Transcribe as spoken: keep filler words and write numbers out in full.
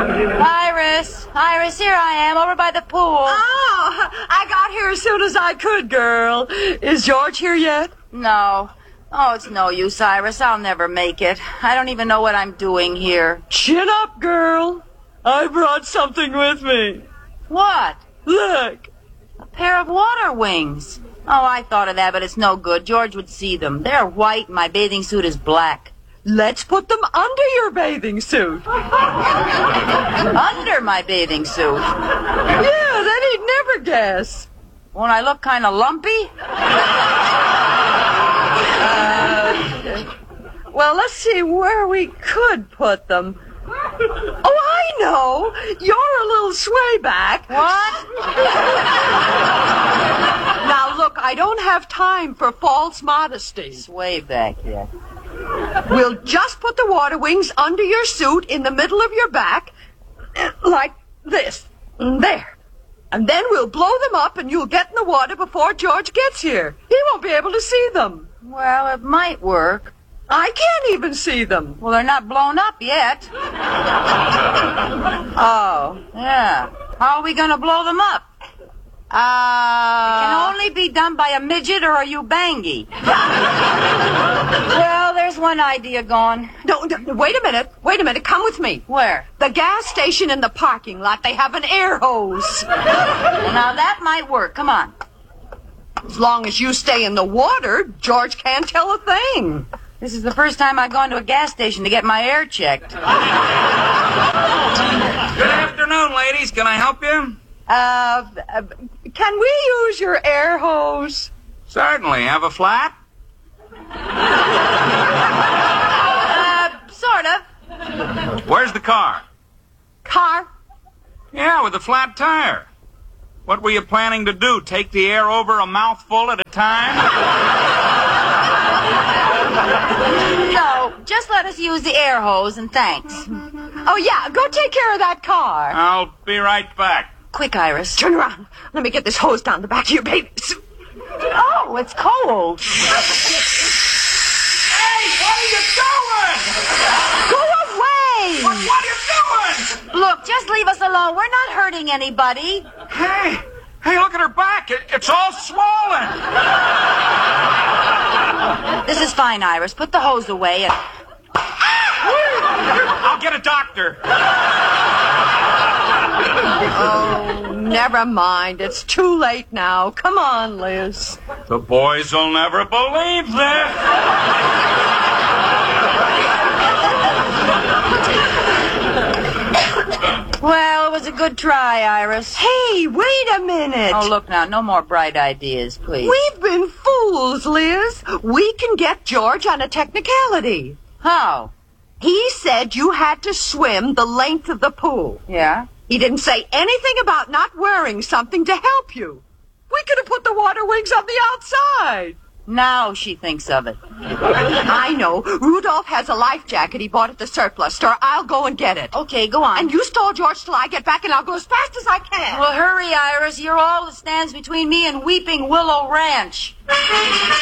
Iris, Iris, here I am, over by the pool. Oh, I got here as soon as I could, girl. Is George here yet? No. Oh, it's no use, Iris. I'll never make it. I don't even know what I'm doing here. Chin up, girl. I brought something with me. What? Look. A pair of water wings. Oh, I thought of that, but it's no good. George would see them. They're white, and my bathing suit is black. Let's put them under your bathing suit. Under my bathing suit? Yeah, then he'd never guess. Won't I look kind of lumpy? Uh, well, let's see where we could put them. Oh, I know. You're a little swayback. What? Now, look, I don't have time for false modesty. Sway back here. We'll just put the water wings under your suit in the middle of your back, like this. There. And then we'll blow them up and you'll get in the water before George gets here. He won't be able to see them. Well, it might work. I can't even see them. Well, they're not blown up yet. Oh. Yeah. How are we going to blow them up? Uh... It can only be done by a midget or a Ubangi. Well, there's one idea gone. No, no, wait a minute. Wait a minute. Come with me. Where? The gas station in the parking lot. They have an air hose. Well, now that might work. Come on. As long as you stay in the water, George can't tell a thing. This is the first time I've gone to a gas station to get my air checked. Good afternoon, ladies. Can I help you? Uh, uh, can we use your air hose? Certainly. Have a flat? Uh, sort of. Where's the car? Car? Yeah, with a flat tire. What were you planning to do? Take the air over a mouthful at a time? No, just let us use the air hose and thanks. Oh, yeah, go take care of that car. I'll be right back. Quick, Iris. Turn around. Let me get this hose down the back of your baby suit. Oh, it's cold. Hey, what are you doing? Go away! What, what are you doing? Look, just leave us alone. We're not hurting anybody. Hey, hey, look at her back. It, it's all swollen. This is fine, Iris. Put the hose away and... I'll get a doctor. Oh, never mind. It's too late now. Come on, Liz. The boys will never believe this. Well, it was a good try, Iris. Hey, wait a minute. Oh, look now. No more bright ideas, please. We've been fools, Liz. We can get George on a technicality. How? He said you had to swim the length of the pool. Yeah? He didn't say anything about not wearing something to help you. We could have put the water wings on the outside. Now she thinks of it. I know. Rudolph has a life jacket he bought at the surplus store. I'll go and get it. Okay, go on. And you stall George till I get back, and I'll go as fast as I can. Well, hurry, Iris. You're all that stands between me and Weeping Willow Ranch.